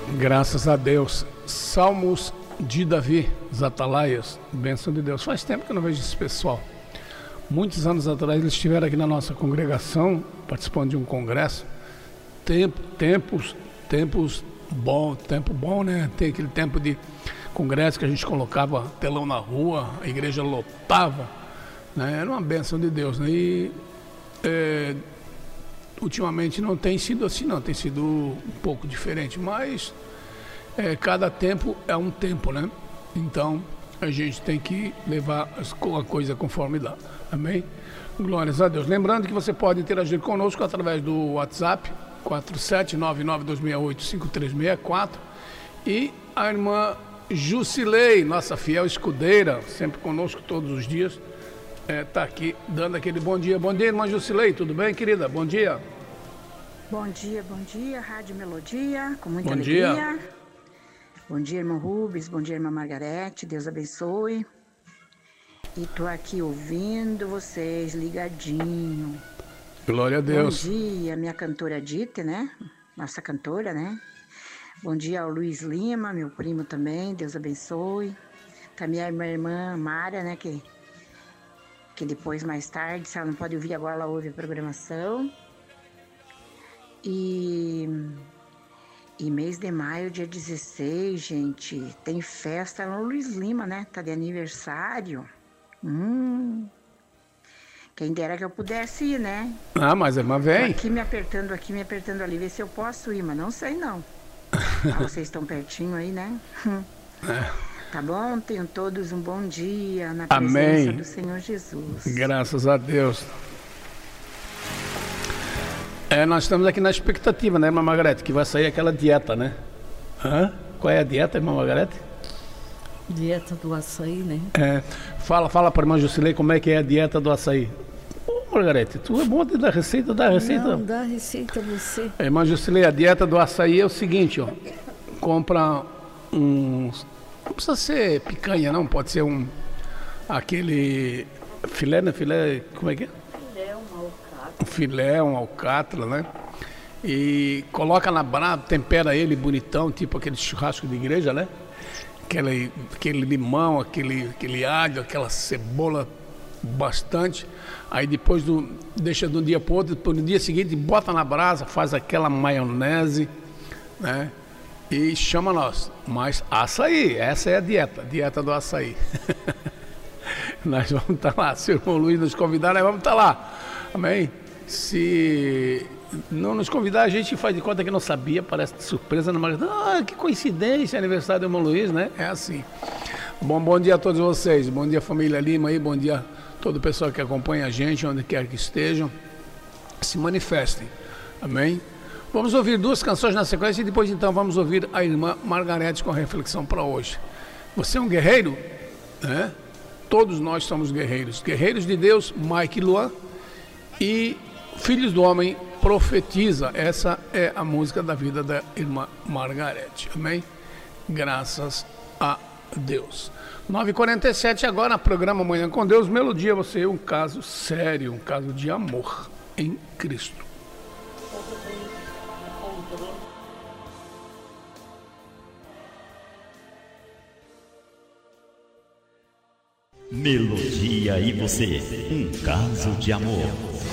Graças a Deus. Salmos de Davi, os atalaias, bênção de Deus. Faz tempo que eu não vejo esse pessoal. Muitos anos atrás eles estiveram aqui na nossa congregação, participando de um congresso. Tempo bom, né? Tem aquele tempo de congresso que a gente colocava telão na rua, a igreja lotava, né? Era uma bênção de Deus, né? E ultimamente não tem sido assim, não, tem sido um pouco diferente, mas cada tempo é um tempo, né? Então a gente tem que levar a coisa conforme dá, amém? Glórias a Deus. Lembrando que você pode interagir conosco através do WhatsApp 4799-268-5364 e a irmã Jusilei, nossa fiel escudeira, sempre conosco todos os dias, está aqui dando aquele bom dia. Bom dia, irmã Jusilei, tudo bem, querida? Bom dia. Bom dia, Rádio Melodia, com muita bom alegria. Dia. Bom dia, irmão Rubens, bom dia, irmã Margarete, Deus abençoe. E tô aqui ouvindo vocês ligadinho. Glória a Deus. Bom dia, minha cantora Dite, né? Nossa cantora, né? Bom dia ao Luiz Lima, meu primo também, Deus abençoe. Também a minha irmã Mara, né? Que depois, mais tarde, se ela não pode ouvir agora, ela ouve a programação. E mês de maio, dia 16, gente, tem festa no Luiz Lima, né? Tá de aniversário. Quem dera que eu pudesse ir, né? Ah, mas a irmã vem. Aqui me apertando ali, ver se eu posso ir, mas não sei não. Vocês estão pertinho aí, né? Tá bom? Tenham todos um bom dia na presença Amém. do Senhor Jesus. Graças a Deus. Nós estamos aqui na expectativa, né, irmã Margarete, que vai sair aquela dieta, né? Qual é a dieta, irmã Margarete? Dieta do açaí, né? Fala para a irmã Jusilei como é que é a dieta do açaí. Ô, Margarete, tu é bom de dar receita, dá receita. Não, dá receita você. Irmã Jusilei, a dieta do açaí é o seguinte, ó. Compra uns... Não precisa ser picanha, não. Pode ser aquele filé, né? Filé, como é que é? Um alcatra, né? E coloca na brasa, tempera ele bonitão, tipo aquele churrasco de igreja, né? Aquele limão, aquele alho, aquela cebola bastante. Aí depois deixa de um dia para o outro, no dia seguinte bota na brasa, faz aquela maionese, né? E chama nós. Mas açaí, essa é a dieta do açaí. Nós vamos estar lá, se o irmão Luiz nos convidar, nós vamos estar lá. Amém? Se não nos convidar, a gente faz de conta que não sabia, parece de surpresa. Que coincidência, aniversário do irmão Luiz, né? É assim. Bom dia a todos vocês. Bom dia, família Lima aí. Bom dia a todo o pessoal que acompanha a gente, onde quer que estejam. Se manifestem. Amém? Vamos ouvir duas canções na sequência e depois então vamos ouvir a irmã Margarete com a reflexão para hoje. Você é um guerreiro? Né? Todos nós somos guerreiros. Guerreiros de Deus, Mike Luan. E Filhos do Homem profetiza. Essa é a música da vida da irmã Margarete. Amém? Graças a Deus. 9h47 agora, programa Manhã com Deus. Melodia, você é um caso sério, um caso de amor em Cristo. Melodia e você, um caso de amor.